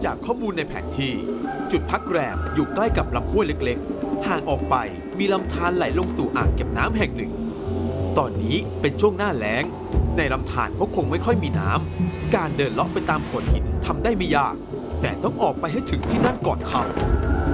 จากข้อมูลในแผนที่จุดพักแรมอยู่ใกล้กับลำห้วยเล็กๆห่างออกไปมีลำธารไหลลงสู่อ่างเก็บน้ำแห่งหนึ่งตอนนี้เป็นช่วงหน้าแล้งในลำธารก็คงไม่ค่อยมีน้ำการเดินเลาะไปตามโขดหินทำได้ไม่ยากแต่ต้องออกไปให้ถึงที่นั่นก่อนค่ำ